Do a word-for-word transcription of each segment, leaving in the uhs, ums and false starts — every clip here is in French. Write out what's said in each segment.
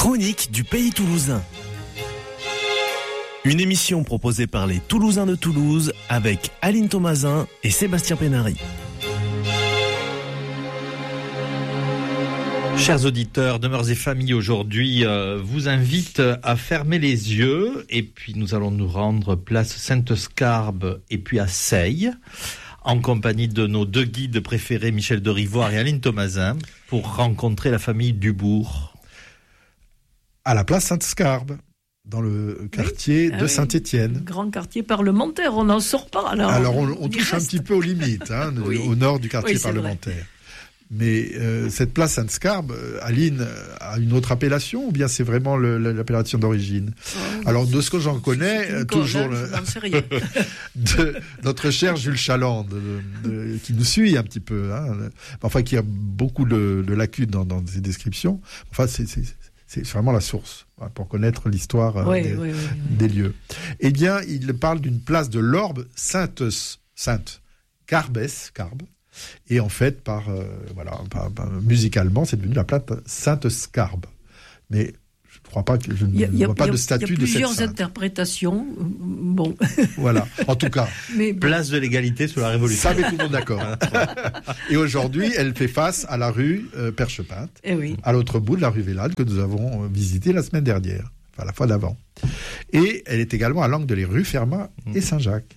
Chronique du Pays Toulousain. Une émission proposée par les Toulousains de Toulouse avec Aline Thomasin et Sébastien Pénary. Chers auditeurs de Mœurs et Familles, aujourd'hui euh, vous invite à fermer les yeux et puis nous allons nous rendre place Sainte-Scarbe et puis à Seille en compagnie de nos deux guides préférés, Michel de Rivoire et Aline Thomasin, pour rencontrer la famille Dubourg. À la place Sainte-Scarbe, dans le quartier oui. de ah Saint-Étienne. Oui. Grand quartier parlementaire, on n'en sort pas. Alors, alors on, on touche reste. un petit peu aux limites, hein, oui. au nord du quartier oui, parlementaire. Vrai. Mais euh, cette place Sainte-Scarbe, Aline, a une autre appellation ou bien c'est vraiment le, l'appellation d'origine? oh, Alors de ce que j'en connais, toujours le... de notre cher Jules Chaland, de, de, qui nous suit un petit peu, hein, enfin qui a beaucoup de, de lacunes dans, dans ses descriptions. Enfin, c'est, c'est, c'est vraiment la source pour connaître l'histoire oui, des, oui, oui, oui. des lieux. Eh bien, il parle d'une place de l'Orbe Sainte, Sainte Carbes, Carbe. Et en fait, par, euh, voilà, par, par, musicalement, c'est devenu la place Sainte-Scarbe. Mais je ne crois pas que je ne vois pas de statut de cette sainte. Il y a plusieurs interprétations. Bon. Voilà. En tout cas, mais bon. Place de l'égalité sous la Révolution. Ça met tout le monde d'accord. Et aujourd'hui, elle fait face à la rue euh, Perchepinte, eh oui. à l'autre bout de la rue Vélade que nous avons visité la semaine dernière, enfin la fois d'avant. Et elle est également à l'angle de les rues Fermat mmh. et Saint-Jacques.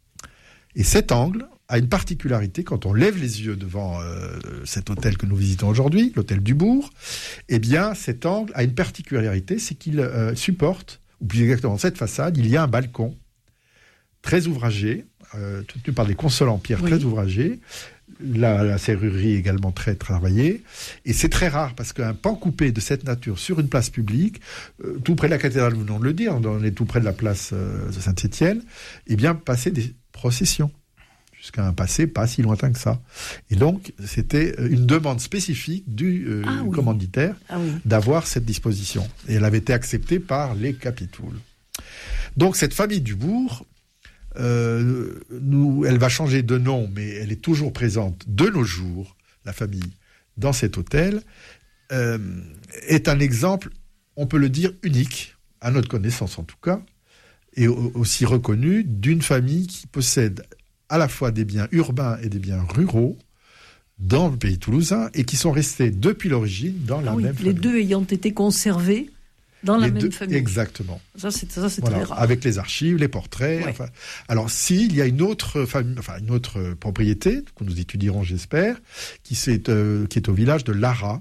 Et cet angle a une particularité quand on lève les yeux devant euh, cet hôtel que nous visitons aujourd'hui, l'hôtel Dubourg. Eh bien, cet angle a une particularité, c'est qu'il euh, supporte, ou plus exactement cette façade, il y a un balcon très ouvragé, euh, tenu par des consoles en pierre oui. très ouvragées, la, la serrurerie également très travaillée, et c'est très rare parce qu'un pan coupé de cette nature sur une place publique, euh, tout près de la cathédrale, nous venons de le dire, on est tout près de la place euh, de Saint-Étienne, eh bien, passer des processions. Jusqu'à un passé pas si lointain que ça. Et donc, c'était une demande spécifique du euh, ah oui. commanditaire ah oui. d'avoir cette disposition. Et elle avait été acceptée par les Capitouls. Donc, cette famille Dubourg, euh, nous, elle va changer de nom, mais elle est toujours présente de nos jours, la famille, dans cet hôtel, euh, est un exemple, on peut le dire, unique, à notre connaissance en tout cas, et aussi reconnu, d'une famille qui possède à la fois des biens urbains et des biens ruraux dans le pays toulousain et qui sont restés depuis l'origine dans la ah oui, même famille. Les deux ayant été conservés dans la les même deux, famille. Exactement. Ça, c'est, ça, c'est voilà, très rare. Avec les archives, les portraits. Ouais. Enfin, alors, si, il y a une autre famille, enfin, une autre propriété que nous étudierons, j'espère, qui, euh, qui est au village de Lara,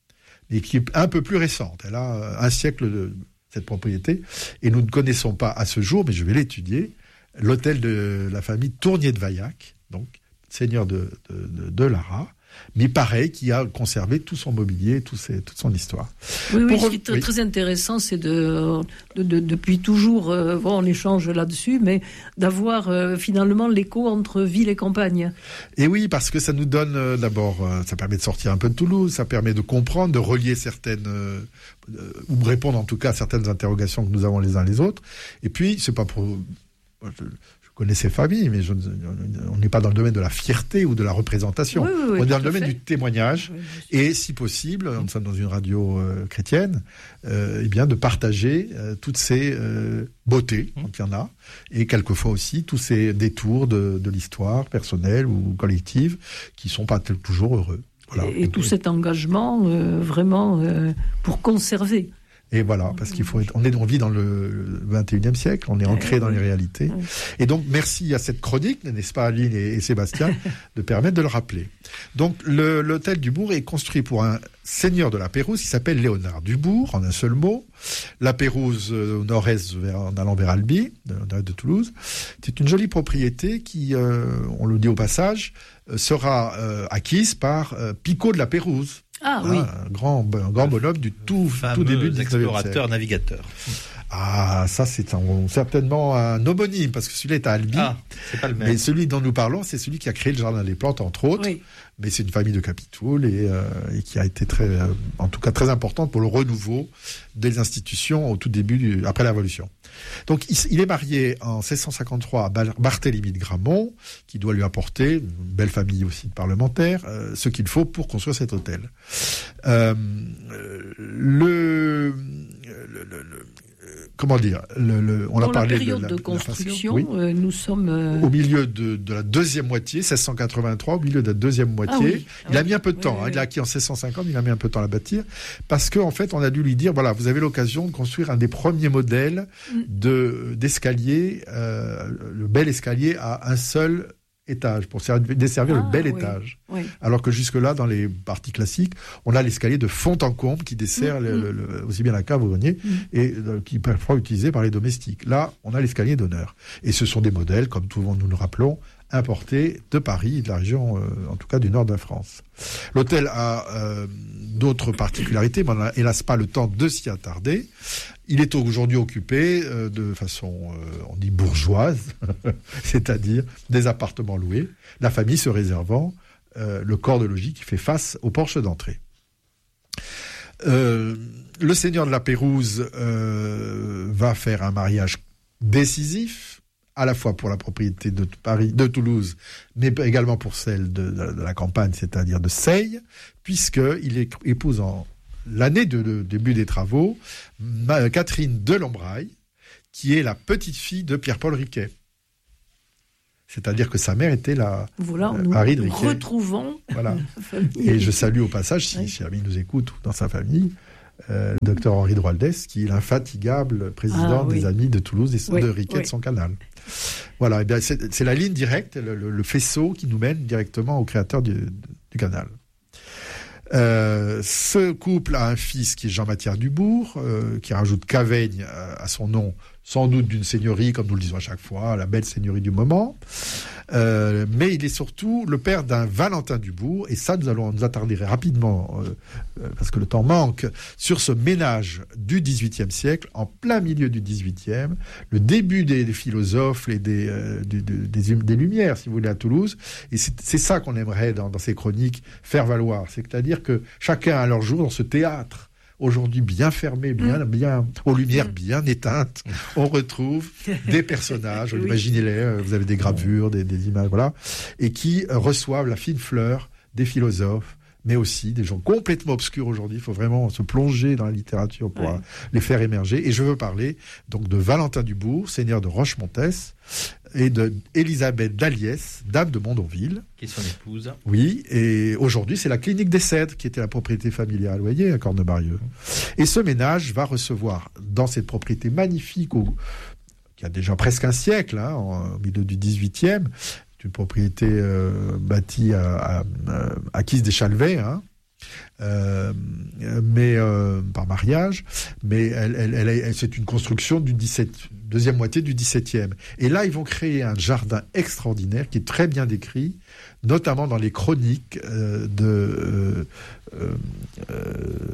et qui est un peu plus récente. Elle a un siècle de cette propriété et nous ne connaissons pas à ce jour, mais je vais l'étudier, l'hôtel de la famille Tournier de Vaillac, donc seigneur de, de, de, de Lara, mais pareil, qui a conservé tout son mobilier, tout ses, toute son histoire. Oui, oui, Pour... ce qui est très, oui. très intéressant, c'est de, de, de depuis toujours, euh, bon, on échange là-dessus, mais d'avoir euh, finalement l'écho entre ville et campagne. Et oui, parce que ça nous donne, euh, d'abord, euh, ça permet de sortir un peu de Toulouse, ça permet de comprendre, de relier certaines, euh, euh, ou de répondre en tout cas à certaines interrogations que nous avons les uns les autres. Et puis, c'est pas pour... Je, je connais ces familles, mais je, on n'est pas dans le domaine de la fierté ou de la représentation. Oui, oui, oui, on est dans le domaine fait. du témoignage. Oui, et si possible, nous sommes dans une radio euh, chrétienne, euh, eh bien de partager euh, toutes ces euh, beautés, quand il y en a, et quelquefois aussi tous ces détours de, de l'histoire personnelle ou collective qui ne sont pas toujours heureux. Voilà. Et, et tout cet engagement euh, vraiment euh, pour conserver. Et voilà, parce qu'il faut être, on est, on vit dans le vingt et unième siècle, on est ancré dans les réalités. Et donc, merci à cette chronique, n'est-ce pas, Aline et, et Sébastien, de permettre de le rappeler. Donc, le, l'hôtel Dubourg est construit pour un seigneur de la Pérouse qui s'appelle Léonard Dubourg, en un seul mot. La Pérouse, euh, au nord-est, vers, en allant vers Albi, de, de Toulouse. C'est une jolie propriété qui, euh, on le dit au passage, euh, sera euh, acquise par euh, Picot de la Pérouse. Ah, ah oui. Un grand, un grand bonhomme du tout, tout début du explorateur navigateur. Ah, ça c'est un, certainement un homonyme parce que celui-là est à Albi. Ah, c'est pas le même. Mais celui dont nous parlons, c'est celui qui a créé le jardin des plantes entre autres. Oui. Mais c'est une famille de Capitouls et, euh, et qui a été très, euh, en tout cas très importante pour le renouveau des institutions au tout début, du, après la Révolution. Donc il, il est marié en seize cent cinquante-trois à Barthélemy de Gramont, qui doit lui apporter, une belle famille aussi de parlementaires, euh, ce qu'il faut pour construire cet hôtel. Euh, le le, le comment dire, le, le, on Dans a parlé la période de, la, de construction, oui. euh, nous sommes euh... au milieu de, de la deuxième moitié, seize cent quatre-vingt-trois, au milieu de la deuxième moitié. Ah oui. Il ah a oui. mis un peu de oui, temps. oui, Hein, oui. il a acquis en seize cent cinquante, il a mis un peu de temps à la bâtir, parce qu'en en fait, on a dû lui dire, voilà, vous avez l'occasion de construire un des premiers modèles Mm. de d'escalier, euh, le bel escalier à un seul étage, pour ser- desservir Ah, le bel oui. étage. Oui. Alors que jusque-là, dans les parties classiques, on a l'escalier de fond en comble qui dessert Mm, le- mm. le- le- aussi bien la cave au grenier Mm. et euh, qui est parfois utilisé par les domestiques. Là, on a l'escalier d'honneur. Et ce sont des modèles, comme tout le monde nous le rappelons, importés de Paris, de la région, euh, en tout cas du nord de la France. L'hôtel a euh, d'autres particularités, mais on n'a hélas pas le temps de s'y attarder. Il est aujourd'hui occupé euh, de façon, euh, on dit bourgeoise, c'est-à-dire des appartements loués, la famille se réservant euh, le corps de logis qui fait face au porche d'entrée. Euh, le seigneur de la Pérouse euh, va faire un mariage décisif, à la fois pour la propriété de Paris, de Toulouse, mais également pour celle de, de, de la campagne, c'est-à-dire de Seille, puisqu'il épouse en l'année de, de début des travaux Ma, Catherine de Lambraille, qui est la petite-fille de Pierre-Paul Riquet. C'est-à-dire que sa mère était la Voilà, euh, nous Marie de nous Riquet. retrouvons Voilà. la famille. Et je salue au passage, si Oui. jamais il nous écoute ou dans sa famille, euh, le docteur Henri Droaldès, qui est l'infatigable président Ah, oui. des Amis de Toulouse et Oui, de Riquet oui. de son canal. Voilà, et bien c'est, c'est la ligne directe, le, le, le faisceau qui nous mène directement au créateur du, du canal. Euh, ce couple a un fils qui est Jean-Mathias Dubourg, euh, qui rajoute Caveigne à, à son nom, sans doute d'une seigneurie, comme nous le disons à chaque fois, la belle seigneurie du moment. Euh, mais il est surtout le père d'un Valentin Dubourg, et ça, nous allons nous attarder rapidement, euh, euh, parce que le temps manque, sur ce ménage du dix-huitième siècle, en plein milieu du dix-huitième, le début des, des philosophes et des, euh, du- du- des, hum- des Lumières, si vous voulez, à Toulouse. Et c'est, c'est ça qu'on aimerait, dans, dans ces chroniques, faire valoir. C'est-à-dire que chacun à leur jour, dans ce théâtre, aujourd'hui bien fermé, bien, bien aux lumières bien éteintes, on retrouve des personnages, Oui. imaginez-les, euh, vous avez des gravures, des, des images, voilà, et qui euh, reçoivent la fine fleur des philosophes, mais aussi des gens complètement obscurs aujourd'hui. Il faut vraiment se plonger dans la littérature pour Ouais. euh, les faire émerger. Et je veux parler donc de Valentin Dubourg, seigneur de Rochemontès, et de Élisabeth d'Aliès, dame de Mondonville. Qui est son épouse. Oui, et aujourd'hui, c'est la clinique des Cèdres qui était la propriété familiale, vous voyez, à Cornebarieux. Et ce ménage va recevoir, dans cette propriété magnifique, au- qui a déjà presque un siècle, hein, en- au milieu du dix-huitième, c'est une propriété euh, bâtie à, à, à acquise des Chalvets, hein, euh, mais euh, par mariage, mais elle, elle, elle, elle- c'est une construction du dix-sept, deuxième moitié du dix-septième. Et là, ils vont créer un jardin extraordinaire qui est très bien décrit, notamment dans les chroniques euh, de, euh, euh,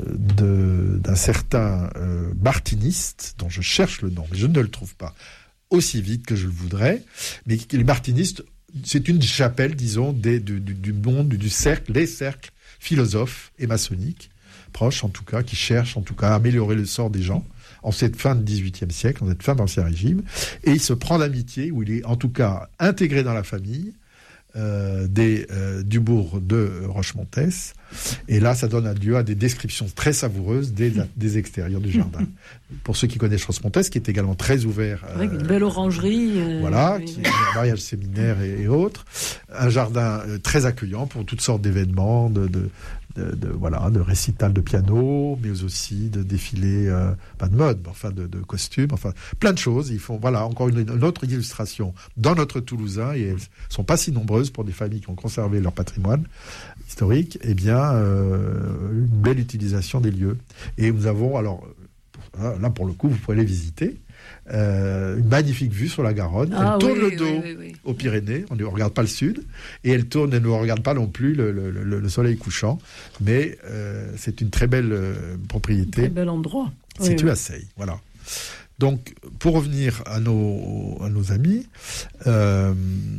de- d'un certain euh, martiniste, dont je cherche le nom, mais je ne le trouve pas aussi vite que je le voudrais. Mais les martinistes, c'est une chapelle, disons, des, du, du, du monde, du cercle, des cercles philosophes et maçonniques, proches en tout cas, qui cherchent en tout cas à améliorer le sort des gens en cette fin du dix-huitième siècle, en cette fin d'Ancien Régime. Et il se prend d'amitié, où il est en tout cas intégré dans la famille euh, des euh, Dubourg de Rochemontès. Et là, ça donne lieu à des descriptions très savoureuses des, des extérieurs du jardin. Pour ceux qui connaissent Rochemontès, qui est également très ouvert. Avec une belle orangerie. euh, Voilà, oui, qui oui. est un mariage séminaire et, et autres. Un jardin euh, très accueillant pour toutes sortes d'événements, de, de, de, de- voilà, de récitals de piano, mais aussi de défilés, euh, pas de mode, mais enfin de, de costumes, enfin plein de choses. Ils font, voilà, encore une, une autre illustration dans notre Toulousain, et elles sont pas si nombreuses pour des familles qui ont conservé leur patrimoine historique. Eh bien, euh, une belle utilisation des lieux. Et nous avons, alors, pour- là pour le coup, vous pouvez les visiter. Euh, une magnifique vue sur la Garonne. Ah elle tourne oui, le dos oui, oui, oui. aux Pyrénées. On ne regarde pas le sud. Et elle tourne, elle ne regarde pas non plus le, le- le- le soleil couchant. Mais euh, c'est une très belle euh, propriété Très bel endroit. Oui, située oui. à Seille. Voilà. Donc, pour revenir à nos, à nos amis, euh,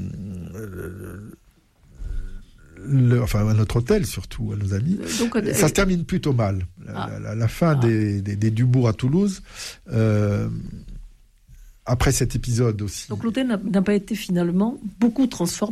le- enfin à notre hôtel surtout, à nos amis, Donc, euh, ça se termine plutôt mal. La, Ah. la- la- la fin Ah. des, des, des Dubourg à Toulouse, euh, après cet épisode aussi. donc l'hôtel n'a n'a pas été finalement beaucoup transformé.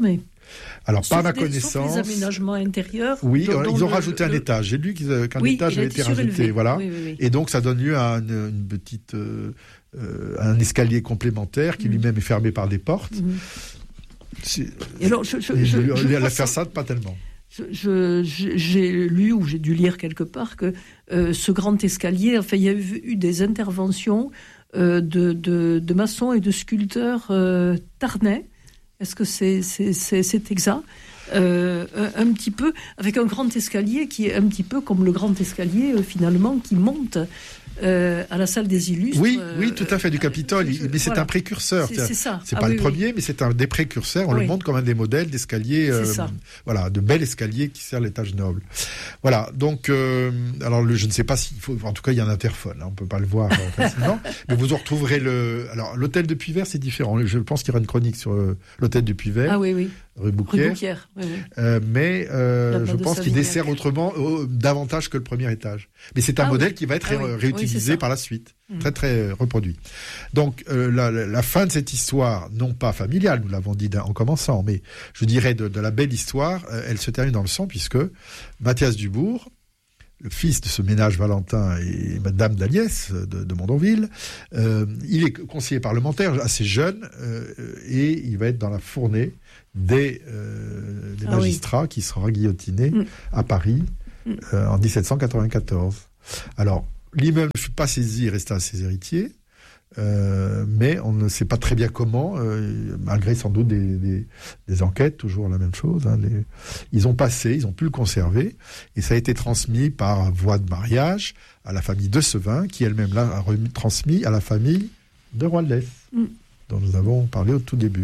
Alors, sauf par ma des, connaissance... Sauf les aménagements intérieurs. Oui, dont, dont ils ont le, rajouté le, un étage. J'ai lu qu'un oui, étage avait été surélevé. rajouté. Voilà. Oui, oui, oui. Et donc, ça donne lieu à une, une petite, euh, euh, un escalier complémentaire qui mmh. lui-même est fermé par des portes. Mmh. C'est, et alors, je, je, et je, je, je, je la ça... façade, pas tellement. Je, je, j'ai lu ou j'ai dû lire quelque part que euh, ce grand escalier, enfin, il y a eu, eu des interventions euh, de, de, de maçons et de sculpteurs euh, tarnais. Est-ce que c'est, c'est, c'est, c'est exact? Euh, un, un petit peu, avec un grand escalier qui est un petit peu comme le grand escalier euh, finalement qui monte euh, à la salle des illustres. Oui, euh, oui, tout à fait, du Capitole. Euh, mais c'est voilà. un précurseur. C'est, c'est ça. C'est ah, pas oui, le premier, oui. mais c'est un des précurseurs. On oui. le montre comme un des modèles d'escalier. Euh, voilà, de bel escalier qui sert l'étage noble. Voilà. Donc, euh, alors, le, je ne sais pas s'il faut. En tout cas, il y a un interphone. Hein, on peut pas le voir euh, facilement. Mais vous en retrouverez le. Alors, l'hôtel de Puyvert, c'est différent. Je pense qu'il y aura une chronique sur euh, l'hôtel de Puyvert. Ah oui, oui. Rue Bouquière. Rue Bouquière oui, oui. Euh, mais euh, je pense qu'il dessert autrement, euh, davantage que le premier étage. Mais c'est un ah, modèle oui. qui va être ah, ré- oui. réutilisé oui, par la suite, mmh. très très euh, reproduit. Donc euh, la, la fin de cette histoire, non pas familiale, nous l'avons dit en commençant, mais je dirais de, de la belle histoire, euh, elle se termine dans le sang puisque Mathias Dubourg, le fils de ce ménage Valentin et Madame d'Aliès de, de Mondonville, euh, il est conseiller parlementaire assez jeune euh, et il va être dans la fournée des, euh, des ah magistrats oui. qui sera guillotiné mmh. à Paris mmh. euh, en dix-sept cent quatre-vingt-quatorze. Alors, l'immeuble ne fut pas saisi et resta à ses héritiers, euh, mais on ne sait pas très bien comment, euh, malgré sans doute des, des, des enquêtes, toujours la même chose. Hein, les, ils ont passé, ils ont pu le conserver, et ça a été transmis par voie de mariage à la famille de Sevin, qui elle-même l'a remis, transmis à la famille de Roaldès, mmh. dont nous avons parlé au tout début.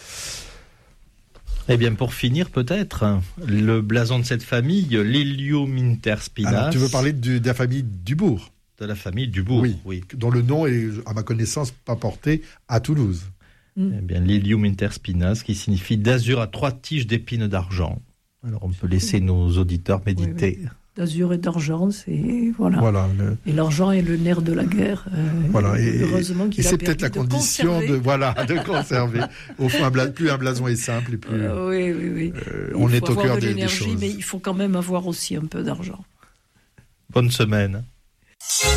Eh bien, pour finir, peut-être, le blason de cette famille, Lilium Interspinas. Alors, tu veux parler du, de la famille Dubourg? De la famille Dubourg, oui, oui. Dont le nom est, à ma connaissance, pas porté à Toulouse. Mm. Eh bien, Lilium Interspinas, qui signifie d'azur à trois tiges d'épines d'argent. Alors, on peut laisser nos auditeurs méditer. Oui, oui. D'azur et d'argent, c'est voilà. voilà le... Et l'argent est le nerf de la guerre. Euh, voilà. Et, heureusement qu'il et a c'est peut-être la de condition conserver. de voilà de conserver. Au fond, un bla... plus un blason est simple et plus. Euh, oui, oui, oui. Euh, on est au cœur de des, l'énergie, des choses. Mais il faut quand même avoir aussi un peu d'argent. Bonne semaine.